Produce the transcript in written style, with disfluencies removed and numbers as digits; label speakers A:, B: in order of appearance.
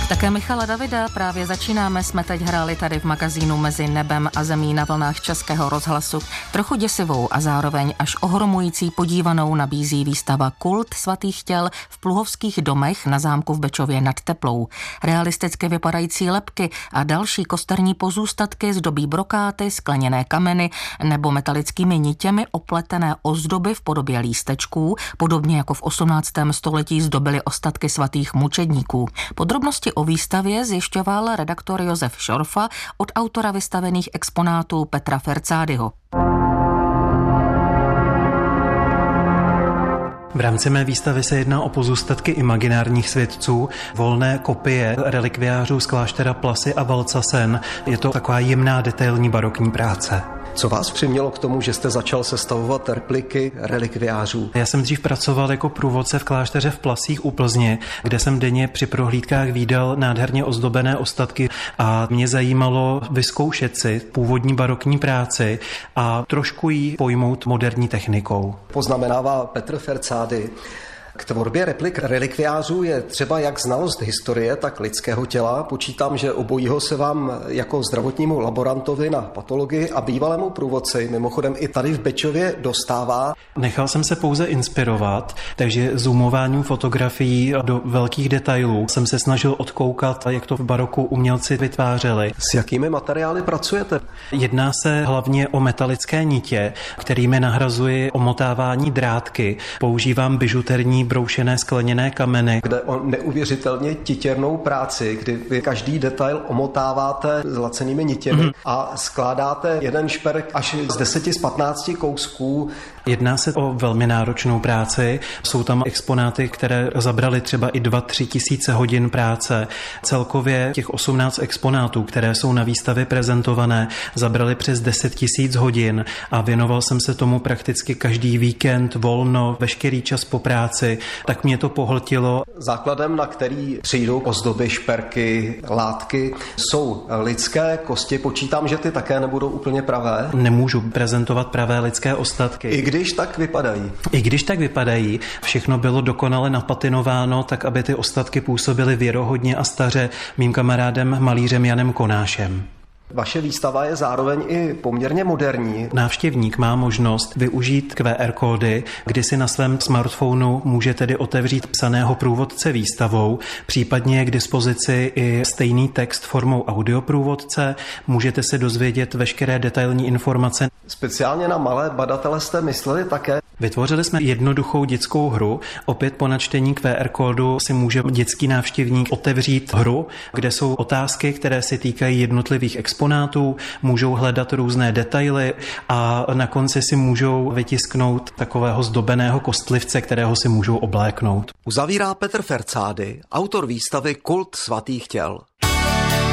A: Také Michala Davida právě začínáme, jsme teď hráli tady v magazínu Mezi nebem a zemí na vlnách Českého rozhlasu. Trochu děsivou a zároveň až ohromující podívanou nabízí výstava Kult svatých těl v Pluhovských domech na zámku v Bečově nad Teplou. Realisticky vypadající lebky a další kosterní pozůstatky zdobí brokáty, skleněné kameny nebo metalickými nitěmi opletené ozdoby v podobě lístečků, podobně jako v 18. století zdobily ostatky svatých mučedníků. Podrobnosti o výstavě zjišťoval redaktor Josef Šorfa od autora vystavených exponátů Petra Ferzádyho.
B: V rámci mé výstavy se jedná o pozůstatky imaginárních světců, volné kopie relikviářů z kláštera Plasy a Valcasen. Je to taková jemná detailní barokní práce.
C: Co vás přimělo k tomu, že jste začal sestavovat repliky relikviářů?
B: Já jsem dřív pracoval jako průvodce v klášteře v Plasích u Plzně, kde jsem denně při prohlídkách vídal nádherně ozdobené ostatky a mě zajímalo vyzkoušet si původní barokní práci a trošku ji pojmout moderní technikou.
C: Poznamenává Petr Ferzády. K tvorbě replik relikviářů je třeba jak znalost historie, tak lidského těla. Počítám, že obojího se vám jako zdravotnímu laborantovi na patologii a bývalému průvodci, mimochodem i tady v Bečově, dostává.
B: Nechal jsem se pouze inspirovat, takže zoomováním fotografií do velkých detailů jsem se snažil odkoukat, jak to v baroku umělci vytvářeli.
C: S jakými materiály pracujete?
B: Jedná se hlavně o metalické nitě, kterými nahrazuji omotávání drátky. Používám bižuterní broušené skleněné kameny.
C: Jde o neuvěřitelně titěrnou práci, kdy vy každý detail omotáváte zlacenými nitěmi a skládáte jeden šperk až z 10 z 15 kousků.
B: Jedná se o velmi náročnou práci. Jsou tam exponáty, které zabraly třeba i 2-3 tisíce hodin práce. Celkově těch 18 exponátů, které jsou na výstavě prezentované, zabraly přes 10 tisíc hodin a věnoval jsem se tomu prakticky každý víkend, volno, veškerý čas po práci, tak mě to pohltilo.
C: Základem, na který přijdou ozdoby, šperky, látky, jsou lidské kosti. Počítám, že ty také nebudou úplně pravé.
B: Nemůžu prezentovat pravé lidské ostatky.
C: I když tak vypadají.
B: I když tak vypadají, všechno bylo dokonale napatinováno, tak aby ty ostatky působily věrohodně a staře mým kamarádem malířem Janem Konášem.
C: Vaše výstava je zároveň i poměrně moderní.
B: Návštěvník má možnost využít QR kódy, kdy si na svém smartphonu může tedy otevřít psaného průvodce výstavou, případně je k dispozici i stejný text formou audioprůvodce, můžete se dozvědět veškeré detailní informace.
C: Speciálně na malé badatele jste mysleli také?
B: Vytvořili jsme jednoduchou dětskou hru. Opět po načtení QR kódu si může dětský návštěvník otevřít hru, kde jsou otázky, které se týkají jednotlivých exponátů, můžou hledat různé detaily a na konci si můžou vytisknout takového zdobeného kostlivce, kterého si můžou obléknout.
C: Uzavírá Petr Ferzády, autor výstavy Kult svatých těl.